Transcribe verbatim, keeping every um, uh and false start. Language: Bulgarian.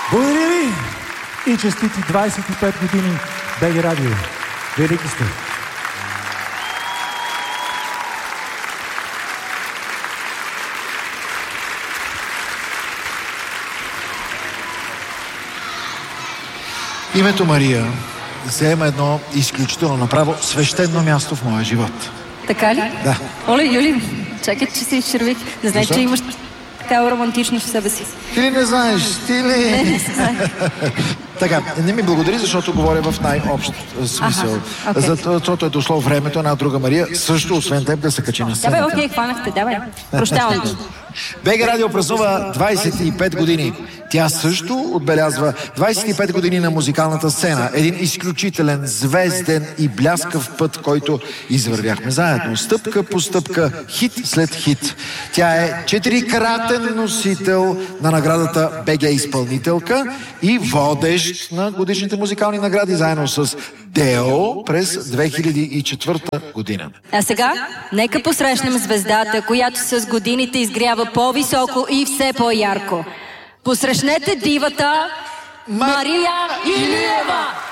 Благодаря ви и честити двайсет и пет години БГ Радио. Велики сте! Името Мария заема едно изключително направо свещено място в моя живот. Така ли? Да. Оле, Юли, чакай, че се изчервих. Не знаеш, че имаш такава романтичност в себе си. Ти ли не знаеш? Ти ли? Не, не се знае. Така, не ми благодари, защото говоря в най-общ смисъл. Аха, okay. Защото е дошло времето една друга Мария, също освен теб, да се качи на сцената. Давай, окей, okay, хванахте, давай. Прощавам ти. БГ Радио празнува двайсет и пет години. Тя също отбелязва двайсет и пет години на музикалната сцена. Един изключителен, звезден и бляскав път, който извървяхме заедно. Стъпка по стъпка, хит след хит. Тя е четирикратен носител на наградата БГ изпълнителка и водещ на годишните музикални награди, заедно с Део през две хиляди и четвърта година. А сега, нека посрещнем звездата, която с годините изгрява по-високо и все по-ярко. Посрещнете дивата Мария Илиева!